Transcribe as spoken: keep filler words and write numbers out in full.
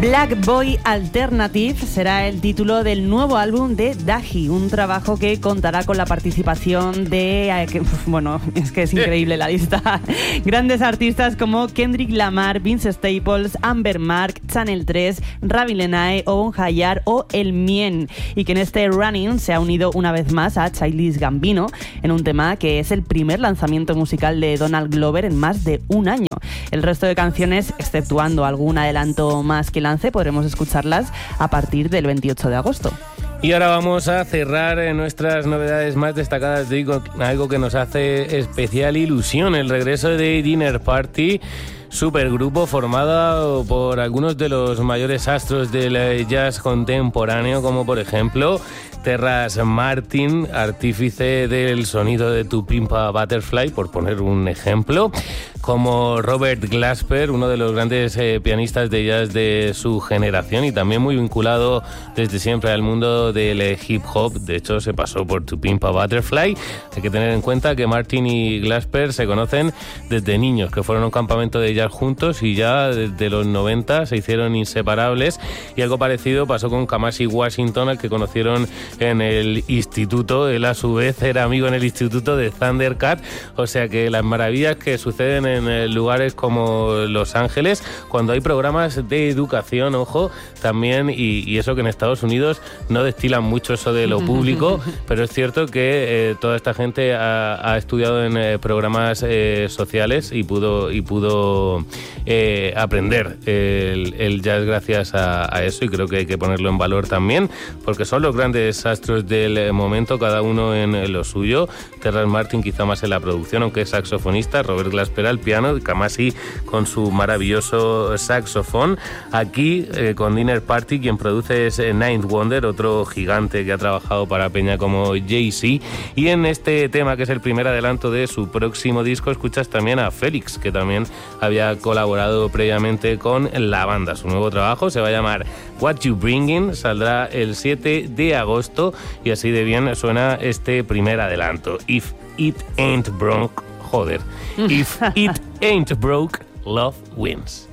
Black Boy Alternative será el título del nuevo álbum de Daji, un trabajo que contará con la participación de... Bueno, es que es increíble la lista. Grandes artistas como Kendrick Lamar, Vince Staples, Amber Mark, Channel tres, Ravi Lenae, Owen Hayar o El Mien. Y que en este Running se ha unido una vez más a Childish Gambino en un tema que es el primer lanzamiento musical de Donald Glover en más de un año. El resto de canciones, exceptuando algún adelanto más que lance, podremos escucharlas a partir del veintiocho de agosto. Y ahora vamos a cerrar nuestras novedades más destacadas de algo que nos hace especial ilusión, el regreso de Dinner Party, supergrupo formado por algunos de los mayores astros del jazz contemporáneo, como por ejemplo Terrace Martin, artífice del sonido de Tu Pimpa Butterfly, por poner un ejemplo, como Robert Glasper, uno de los grandes eh, pianistas de jazz de su generación y también muy vinculado desde siempre al mundo del eh, hip hop. De hecho, se pasó por Tu Pimpa Butterfly. Hay que tener en cuenta que Martin y Glasper se conocen desde niños, que fueron a un campamento de jazz juntos y ya desde los noventa se hicieron inseparables, y algo parecido pasó con Kamasi Washington, al que conocieron en el instituto. Él a su vez era amigo en el instituto de Thundercat, o sea que las maravillas que suceden en lugares como Los Ángeles cuando hay programas de educación, ojo, también, y, y eso que en Estados Unidos no destilan mucho eso de lo público, pero es cierto que eh, toda esta gente ha, ha estudiado en eh, programas eh, sociales y pudo y pudo eh, aprender el, el jazz gracias a, a eso, y creo que hay que ponerlo en valor también, porque son los grandes astros del momento, cada uno en lo suyo. Terrace Martin quizá más en la producción, aunque es saxofonista, Robert Glasper al piano, Kamasi con su maravilloso saxofón. Aquí eh, con Dinner Party quien produce es eh, Ninth Wonder, otro gigante que ha trabajado para peña como Jay-Z, y en este tema, que es el primer adelanto de su próximo disco, escuchas también a Félix, que también había colaborado previamente con la banda. Su nuevo trabajo se va a llamar What You Bringin', saldrá el siete de agosto, y así de bien suena este primer adelanto. If it ain't broke, joder. If it ain't broke, love wins.